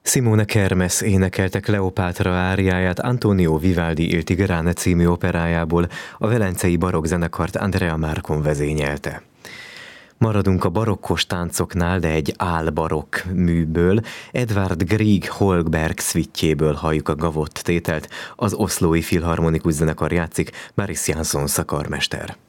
Simone Kermes énekelte Kleopátra áriáját Antonio Vivaldi Il Tigrane című operájából, a velencei barokk zenekart Andrea Marcon vezényelte. Maradunk a barokkos táncoknál, de egy álbarokk műből, Edvard Grieg Holberg szvittjéből halljuk a Gavotte tételt, az Oslói Filharmonikus Zenekar játszik, Maris Jansson karmester.